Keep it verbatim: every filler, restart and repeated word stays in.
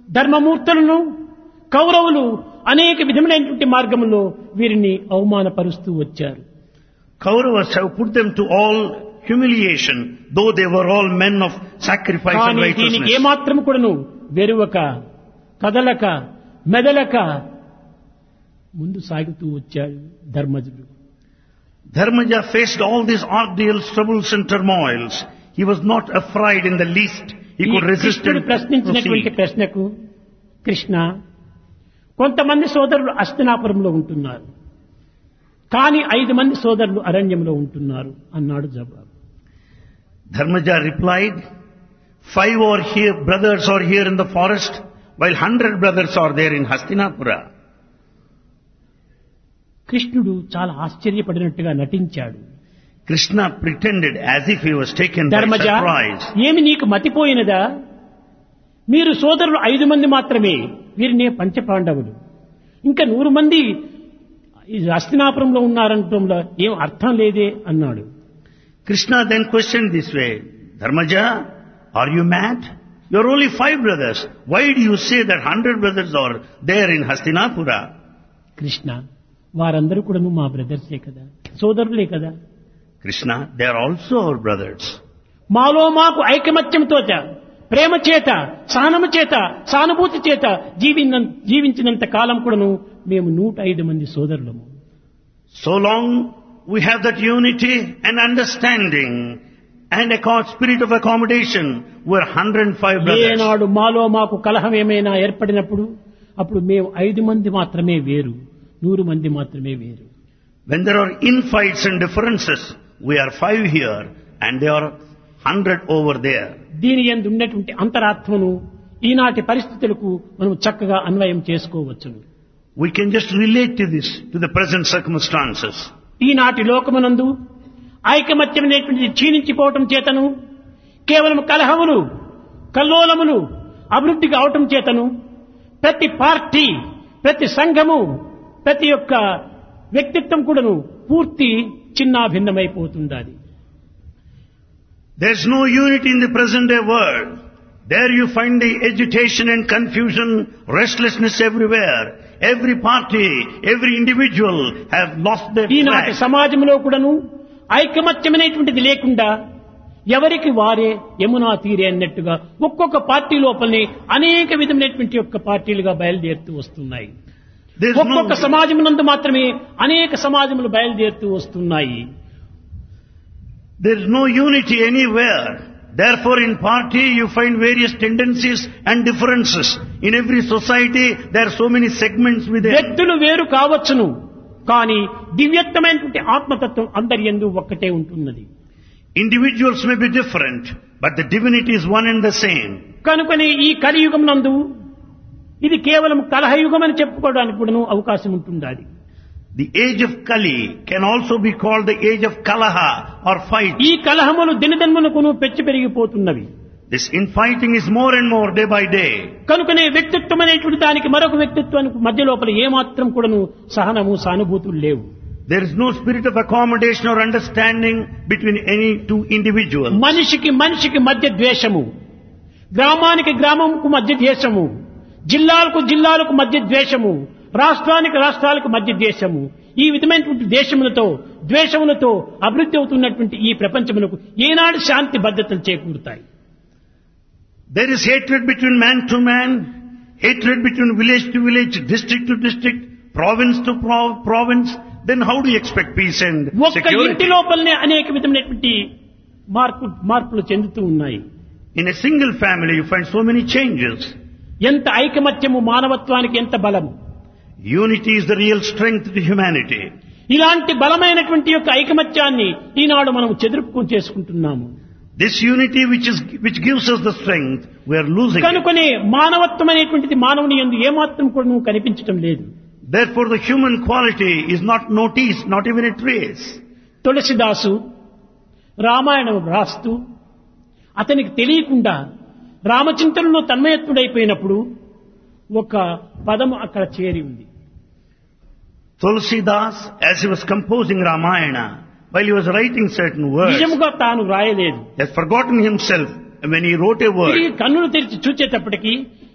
ధర్మమూర్తులను కౌరవులు అనేక విధములైనటువంటి మార్గములో వీరిని అవమానపరుస్తూ వచ్చారు. Kauravas have put them to all humiliation, though they were all men of sacrifice and కానీ దీనికి righteousness. ఏమాత్రం కూడాను వెరువక కదలక మెదలక ముందు సాగుతూ వచ్చాడు ధర్మజుడు. Dharmaja faced all these ordeals, troubles and turmoils. He was not afraid in the least. He ఈ could resist కృష్ణుడు and ప్రశ్నించినటువంటి proceed. ప్రశ్నకు కృష్ణ, కొంతమంది సోదరులు హస్తినాపురంలో ఉంటున్నారు, కానీ ఐదు మంది సోదరులు అరణ్యంలో ఉంటున్నారు అన్నాడు జవాబు. Dharmaja replied, five are here, brothers are here in the forest, while hundred brothers are there in Hastinapura. కృష్ణుడు చాలా ఆశ్చర్యపడినట్టుగా నటించాడు. Krishna pretended as if he was taken by Dharmaja, surprise. ఏమి నీకు మతిపోయినదా? మీరు సోదరులు ఐదు మంది మాత్రమే, వీరినే పంచపాండవులు, ఇంకా నూరు మంది ఈ హస్తినాపురంలో ఉన్నారంటంలో ఏం అర్థం లేదే అన్నాడు. Krishna then questioned this way, Dharmaja, are you mad? You are only five brothers. Why do you say that hundred brothers are there in Hastinapura? Krishna, వారందరూ కూడా మా బ్రదర్సే కదా, సోదరులే కదా. Krishna, they are also our brothers. మాలో మాకు ఐకమత్యంతో ప్రేమ చేత సహనము చేత సానుభూతి చేత జీవిన జీవించినంత కాలం కూడాను మేము నూట ఐదు మంది సోదరులము. So long we have that unity and understanding and a spirit of accommodation, we are one hundred five brothers. ఏనాడు మాలో మాకు కలహం ఏమైనా ఏర్పడినప్పుడు అప్పుడు మేము ఐదు మంది మాత్రమే వేరు, నూరు మంది మాత్రమే వేరు. When there are infights and differences, we are five here and they are hundred over there. దీని యందు ఉన్నటువంటి అంతరాత్మను ఈనాటి పరిస్థితులకు మనం చక్కగా అన్వయం చేసుకోవచ్చును. We can just relate to this, to the present circumstances. ఈనాటి లోకమునందు ఐకమత్యం అనేటువంటిది క్షీణించిపోవటం చేతను, కేవలం కలహములు కల్లోలములు అభివృద్ధి కావటం చేతను ప్రతి పార్టీ, ప్రతి సంఘము, ప్రతి యొక్క వ్యక్తిత్వం కూడాను పూర్తి చిన్నాభిన్నమైపోతుండాలి. There is no unity in the present day world. There you find the agitation and confusion, restlessness everywhere. Every party, every individual have lost their ఈనాటి track. సమాజంలో కూడాను ఐకమత్యం అనేటువంటిది లేకుండా ఎవరికి వారే యమునా తీరే అన్నట్టుగా ఒక్కొక్క పార్టీ లోపలనే అనేక విధమైనటువంటి యొక్క పార్టీలుగా బయలుదేరుతూ వస్తున్నాయి. There is ఒక్కొక్క no, సమాజం నందు మాత్రమే అనేక సమాజములు బయలుదేరుతూ వస్తున్నాయి. there is no unity anywhere. Therefore in party you find various tendencies and differences. In every society there are so many segments within. వ్యక్తులు వేరు కావచ్చును, కానీ దివ్యత్వమైనటువంటి ఆత్మతత్వం అందరి యందు ఒక్కటే ఉంటున్నది. Individuals may be different, but the divinity is one and the same. కనుకనే ఈ కలియుగం నందు ఇది కేవలం కలహయుగం అని చెప్పుకోవడానికి కూడా అవకాశం ఉంటుండాలి. The age of Kali can also be called the age of Kalaha or fight. ఈ కలహములు దినదినమునకును పెచ్చి పెరిగిపోతున్నవి. This infighting is more and more day by day. కనుకనే వ్యక్తిత్వం అనేటువంటి దానికి మరొక వ్యక్తిత్వానికి మధ్య లోపల ఏమాత్రం కూడాను సహనము సానుభూతులు లేవు. There is no spirit of accommodation or understanding between any two individuals. మనిషికి మనిషికి మధ్య ద్వేషము, గ్రామానికి గ్రామముకు మధ్య ద్వేషము, జిల్లాలకు జిల్లాలకు మధ్య ద్వేషము, రాష్ట్రానికి రాష్ట్రాలకు మధ్య ద్వేషము, ఈ విధమైనటువంటి దేశములతో ద్వేషములతో అభివృద్ధి అవుతున్నటువంటి ఈ ప్రపంచములకు ఏనాడు శాంతి భద్రతలు చేకూరుతాయి? There is hatred between man to man, hatred between village to village, district to district, province to pro- province. Then how do you expect peace and ఒక్క ఇంటి security? లోపలనే అనేక విధమైనటువంటి మార్పు మార్పులు చెందుతూ ఉన్నాయి. In a single family you find so many changes. ఎంత ఐకమత్యము మానవత్వానికి ఎంత బలము! Unity is the real strength to humanity. ఇలాంటి బలమైనటువంటి యొక్క ఐకమత్యాన్ని ఈనాడు మనం చెదురుపుకొని చేసుకుంటున్నాము. This unity which is which gives us the strength, we are losing it. కనుకనే మానవత్వం అనేటువంటిది మానవుని యందు ఏమాత్రం కూడా కనిపించటం లేదు. Therefore the human quality is not noticed, not even a trace. తులసిదాసు Ramayanam రాస్తూ అతనికి తెలియకుండా రామచింతనలో తన్మయత్తుడైపోయినప్పుడు ఒక పదము అక్కడ చేరి ఉంది. Tulsidas, as he was composing Ramayana, while he was writing certain words, నిజముగా తాను రాయలేదు. he has forgotten himself when he wrote a word. తిరిగి కన్నులు తెరిచి చూచేటప్పటికి